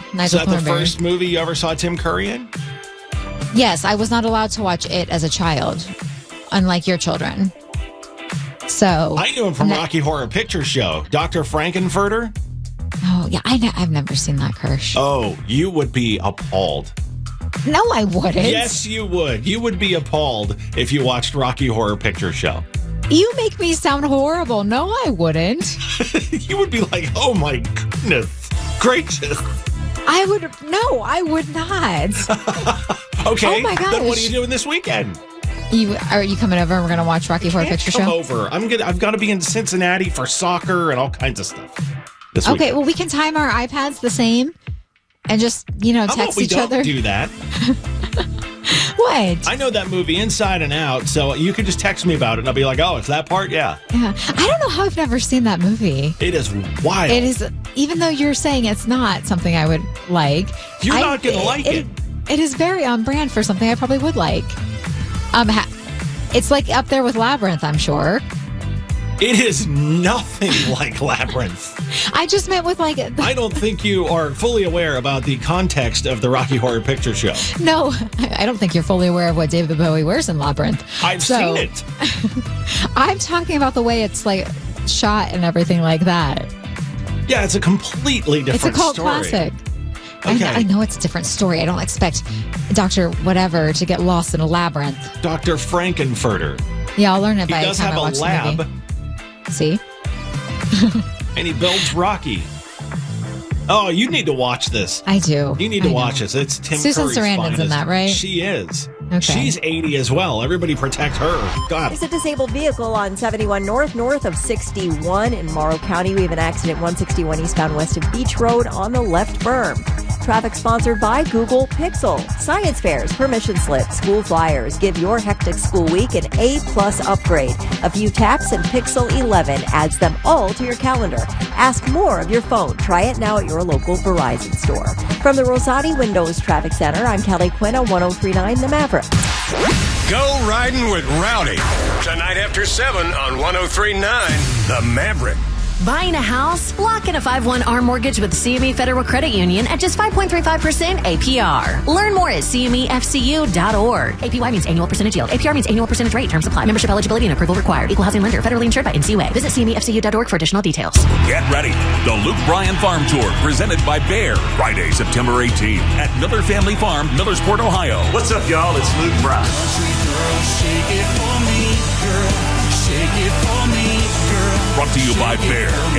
Nigel Is that the Thornberry. first movie you ever saw Tim Curry in? Yes, I was not allowed to watch it as a child, unlike your children. So I knew him from Rocky Horror Picture Show. Dr. Frankenfurter? Oh, yeah, I've never seen that, Kirsch. Oh, you would be appalled. No, I wouldn't. Yes, you would. You would be appalled if you watched Rocky Horror Picture Show. You make me sound horrible. No, I wouldn't. You would be like, oh my goodness gracious. I would not. Okay, oh my gosh. then what are you doing this weekend? Are you coming over and we're going to watch Rocky Horror Picture Come Show? over. I've got to be in Cincinnati for soccer and all kinds of stuff this Okay, weekend. well, we can time our iPads the same and just, How about text we each don't other. do that? What? I know that movie inside and out, so you could just text me about it and I'll be like, oh, it's that part? Yeah. Yeah. I don't know how I've never seen that movie. It is wild. It is, even though you're saying it's not something I would like. You're not going to like it. It is very on brand for something I probably would like. It's like up there with Labyrinth, I'm sure. It is nothing like Labyrinth. I just meant with like... I don't think you are fully aware about the context of the Rocky Horror Picture Show. No, I don't think you're fully aware of what David Bowie wears in Labyrinth. I've seen it. I'm talking about the way it's like shot and everything like that. Yeah, it's a completely different It's a cult story. classic. Okay. I know it's a different story. I don't expect Dr. Whatever to get lost in a labyrinth. Dr. Frankenfurter. Yeah, I'll learn it He by the does time have I a watch the lab, movie. See? and he builds Rocky. Oh, you need to watch this. I do. You need to I watch know. this. It's Tim Susan Curry's Sarandon's finest. in that, right? She is. Okay. She's 80 as well. Everybody protect her. God. There's a disabled vehicle on 71 north of 61 in Morrow County. We have an accident 161 eastbound west of Beach Road on the left berm. Traffic sponsored by Google Pixel. Science fairs, permission slips, school flyers. Give your hectic school week an A+ upgrade. A few taps and Pixel 11 adds them all to your calendar. Ask more of your phone. Try it now at your local Verizon store. From the Rosati Windows Traffic Center, I'm Kelly Quinn on 103.9 The Maverick. Go riding with Rowdy. Tonight after 7 on 103.9 The Maverick. Buying a house? Lock in a 5-1 ARM mortgage with CME Federal Credit Union at just 5.35% APR. Learn more at CMEFCU.org. APY means annual percentage yield. APR means annual percentage rate. Terms apply. Membership eligibility and approval required. Equal housing lender. Federally insured by NCUA. Visit CMEFCU.org for additional details. Get ready. The Luke Bryan Farm Tour presented by Bear. Friday, September 18th at Miller Family Farm, Millersport, Ohio. What's up, y'all? It's Luke Bryan. Brought to you by Bear